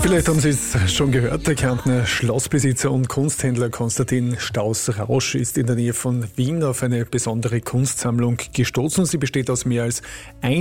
Vielleicht haben Sie es schon gehört, der Kärntner Schlossbesitzer und Kunsthändler Konstantin Stauß-Rausch ist in der Nähe von Wien auf eine besondere Kunstsammlung gestoßen. Sie besteht aus mehr als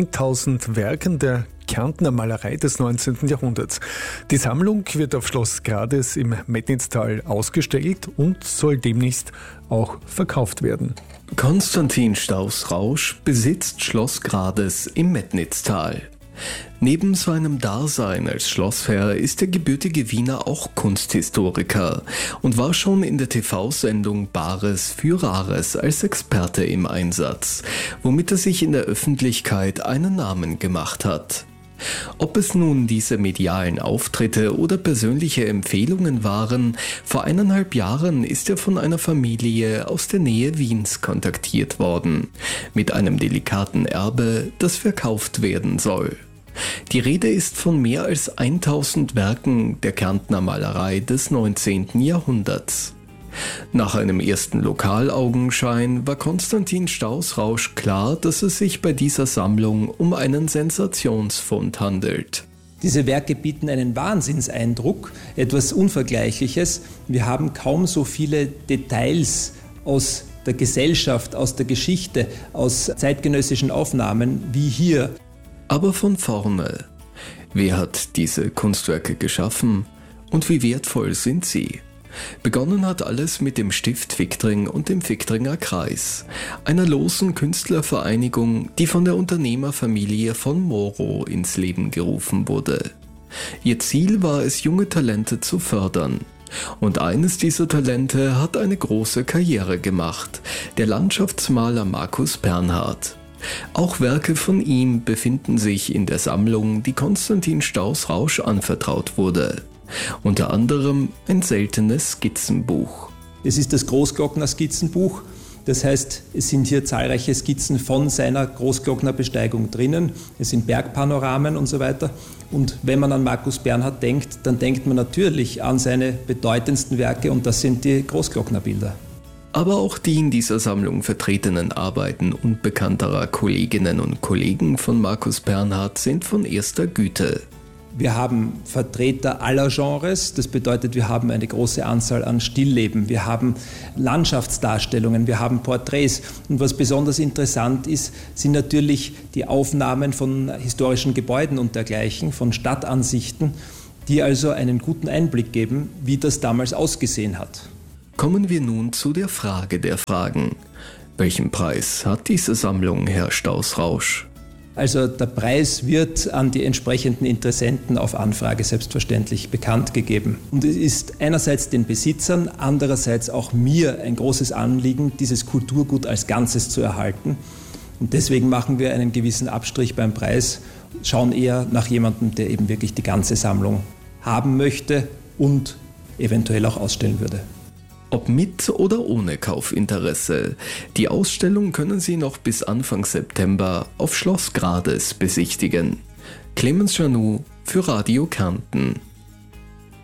1000 Werken der Kärntner Malerei des 19. Jahrhunderts. Die Sammlung wird auf Schloss Grades im Metnitztal ausgestellt und soll demnächst auch verkauft werden. Konstantin Stauß-Rausch besitzt Schloss Grades im Metnitztal. Neben seinem Dasein als Schlossherr ist der gebürtige Wiener auch Kunsthistoriker und war schon in der TV-Sendung Bares für Rares als Experte im Einsatz, womit er sich in der Öffentlichkeit einen Namen gemacht hat. Ob es nun diese medialen Auftritte oder persönliche Empfehlungen waren, vor 1,5 Jahren ist er von einer Familie aus der Nähe Wiens kontaktiert worden, mit einem delikaten Erbe, das verkauft werden soll. Die Rede ist von mehr als 1000 Werken der Kärntner Malerei des 19. Jahrhunderts. Nach einem ersten Lokalaugenschein war Konstantin Stauß-Rausch klar, dass es sich bei dieser Sammlung um einen Sensationsfund handelt. Diese Werke bieten einen Wahnsinnseindruck, etwas Unvergleichliches. Wir haben kaum so viele Details aus der Gesellschaft, aus der Geschichte, aus zeitgenössischen Aufnahmen wie hier. Aber von vorne. Wer hat diese Kunstwerke geschaffen und wie wertvoll sind sie? Begonnen hat alles mit dem Stift Viktring und dem Viktringer Kreis, einer losen Künstlervereinigung, die von der Unternehmerfamilie von Moro ins Leben gerufen wurde. Ihr Ziel war es, junge Talente zu fördern. Und eines dieser Talente hat eine große Karriere gemacht, der Landschaftsmaler Markus Bernhard. Auch Werke von ihm befinden sich in der Sammlung, die Konstantin Stauß-Rausch anvertraut wurde. Unter anderem ein seltenes Skizzenbuch. Es ist das Großglockner-Skizzenbuch. Das heißt, es sind hier zahlreiche Skizzen von seiner Großglockner-Besteigung drinnen. Es sind Bergpanoramen und so weiter. Und wenn man an Markus Bernhard denkt, dann denkt man natürlich an seine bedeutendsten Werke und das sind die Großglockner-Bilder. Aber auch die in dieser Sammlung vertretenen Arbeiten unbekannterer Kolleginnen und Kollegen von Markus Bernhard sind von erster Güte. Wir haben Vertreter aller Genres, das bedeutet, wir haben eine große Anzahl an Stillleben, wir haben Landschaftsdarstellungen, wir haben Porträts. Und was besonders interessant ist, sind natürlich die Aufnahmen von historischen Gebäuden und dergleichen, von Stadtansichten, die also einen guten Einblick geben, wie das damals ausgesehen hat. Kommen wir nun zu der Frage der Fragen. Welchen Preis hat diese Sammlung, Herr Stauß-Rausch? Also der Preis wird an die entsprechenden Interessenten auf Anfrage selbstverständlich bekannt gegeben. Und es ist einerseits den Besitzern, andererseits auch mir ein großes Anliegen, dieses Kulturgut als Ganzes zu erhalten. Und deswegen machen wir einen gewissen Abstrich beim Preis, schauen eher nach jemandem, der eben wirklich die ganze Sammlung haben möchte und eventuell auch ausstellen würde. Ob mit oder ohne Kaufinteresse. Die Ausstellung können Sie noch bis Anfang September auf Schloss Grades besichtigen. Clemens Janou für Radio Kärnten.